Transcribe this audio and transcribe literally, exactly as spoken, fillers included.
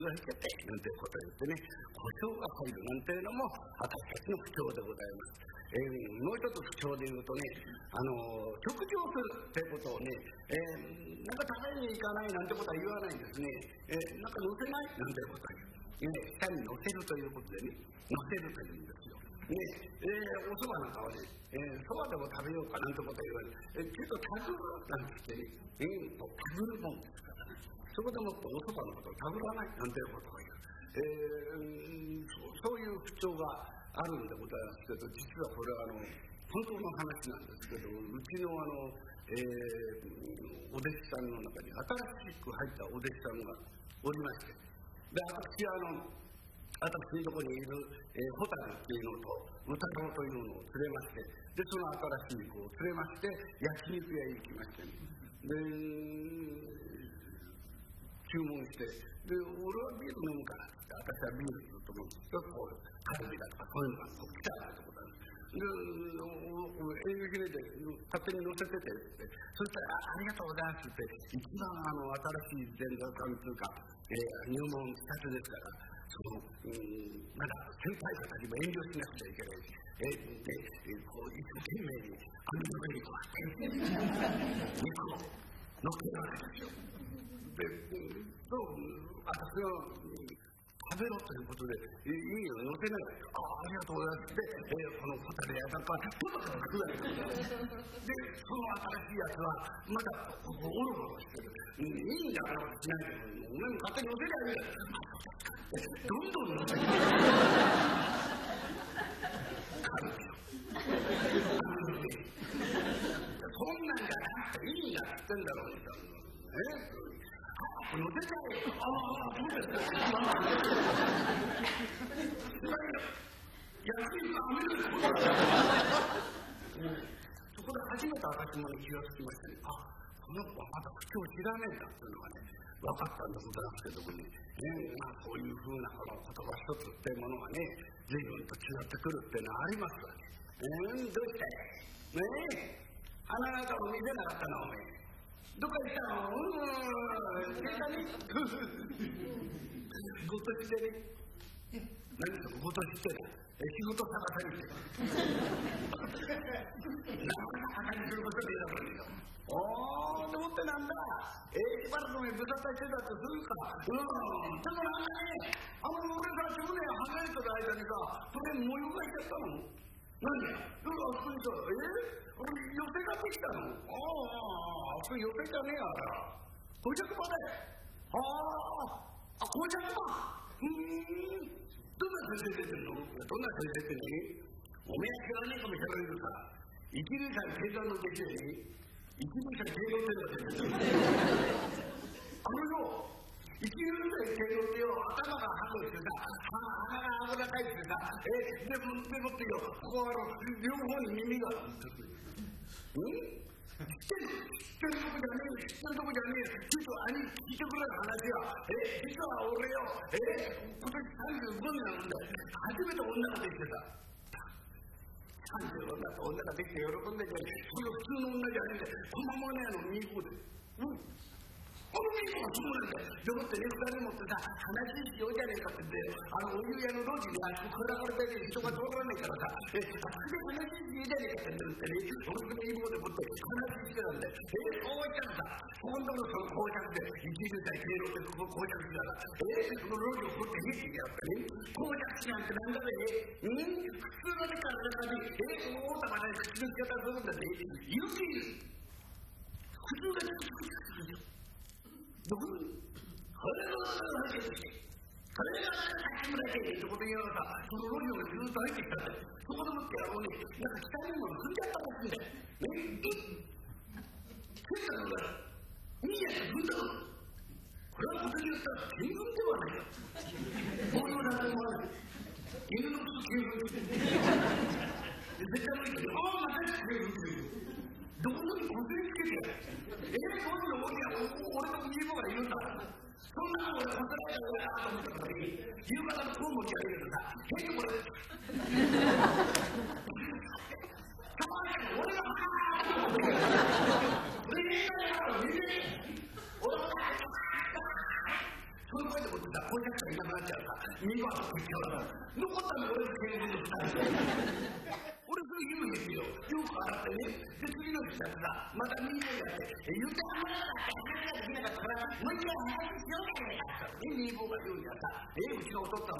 が入っちゃってなんてことを言ってね、故障が入るなんていうのも私たちの不調でございます。えー、もう一つ不調で言うとね、あのー、食事をするってことをね、えー、なんか食べに行かないなんてことは言わないんですね。えー、なんか乗せないなんてことは言う、ね、下に乗せるということでね、乗せるというんですよ。ねえー、おそばなんかはね、えー、そばでも食べようかなんてことは言われる。えー、ちょっとタグるなんて言ってね、えー、とタグるもんですからね。そこでもっておそばのことをタグらないなんてことを言う。えー、そう、そういう不調があるんでございますけど、実はこれはあの本当の話なんですけど、うちのあの、えー、お弟子さんの中に新しく入ったお弟子さんがおりまして、で私あの私のところにいる、えー、ホタルっていうのと歌郎というのを連れまして、でその新しい子を連れまして焼肉屋へ行きましてね、で注文して、で俺はビール飲むからって私はビールずっと飲むとこうカルビだとかそういうのが来たってことなんです。で営業切れで勝手に乗せててって、そしたらありがとうございますって一番あの新しい前座さんというか、えー、入門したてですから、そのうんまだ先輩方にも遠慮しなくちゃいけないし、えー、で、えー、こう一生懸命に網の上にこうやって肉を乗っけるわけですよ。で、そう私は食べろということで、いいよ、乗せない。ああ、ありがとうございます。で、えー、このホタルやなんか、トマトが食うわけですよ。で、その新しいやつは、まだここオロオロしてる。うん、いいんだからしないけど、お前も勝手に乗せりゃいいんだよ。どんどん乗せて。カルビを。そんなんじゃなくていいんだって言ってんだろう、ね。乗せちゃえよ。ああ、そうですか。安いのアメリカのそこで初めて私も気がつきましたね。あ、この子はまだ口を知らねえんだっていうのがね、分かったんでございますけどもね、ね、まあこういうふうなこの言葉一つっていうものがね、随分と違ってくるっていうのはありますわけ。うん、どうしたいねえ、鼻なんかも見せなかったな、お前。どっか行ったの？うーん、消えたね。ごとしてね。何そこごとしてね。仕事探されてる。なかなか探することでいいだろうよ。おー、でもってなんだ。えー、しばらく前部活してたってするか。うん、でもなんだね。あの俺からじゅうねん離れてる間にさ、それ模様がしちゃったの？何や？どうだ、あそこにさ、えー、俺寄せができたの？ああ、あそこ寄せじゃねえやら。到着場だよ。ああ、あ、到着場。うーん。どんな先生出てんの？どんな先生ってね、おめえ知らねえかもしれないけどさ、一流者の計算の弟子でね、一流者の計算って言うんだよ。あのよ、一流者の計算ってよ、頭がハトしてさ、鼻が油かいてさ、え、でも、でもってよ、ここはあの、両方に耳が、うん？知ってる知ってるとこじゃねえよ、知ってるとこじゃねえよ、ちょっと兄聞いてくれる話は、え、実は俺よ、え、今年さんじゅうごになるんだよ、初めて女ができてさ、さんじゅうごになって女ができて喜んでて、それ普通の女じゃねえんだよ、こんなもんねえの、ミーコで。うん。このミーコがそうなんだよ。でもってね、二人持ってさ、話しようじゃねえかって言って、あの、お湯屋の路地にあそこからこれで人が通らないからさ、え、あそこで話しようじゃねえかって言ってね、俺のミーコでもって話してたんだよ。え、こういったらさ、ここのところその膠着で、一流者経路ってここ膠着だから、え、その路地を掘って見てやったね、膠着なんてなんだべ、うん、普通の体に、え、大玉で口の仕方するんだぜ、いるっている。普通が口の仕方するんだよ。どこにこれを入ってきて、それが先村家ってこと言うのさ、その路地をずっと入ってきたんだよ。そこでもってやろうね、なんか下にも踏んじゃったらしいんだよ。ね、えっ蹴ったのが、いいやつ踏んだの。これは私に言ったら天狗ではないよ。こういう名前もある。犬の靴天狗って。絶対無理だよ。ああ、また天狗って言う。どこにこすりつけてやる。えー、こういうの俺の家のがいるんだ。そんなの俺こすられたらなと思ったからに、夕方のコウモリやるけどさ、結構これ、たまに俺がハーッと思ってる。俺がやるから見て、俺がハーッとそういう声でもってさ、 これだけいなくなっちゃうから見事って言うから残ったの俺の経験のふたり俺それ言うんですよ。よく洗ってね。で次の日だってさまたみんなでやって言ってあんまりだって話ができなかったからもう一回話しようじゃねえかってね、兄坊が言うんだった。えうちのお父っつぁん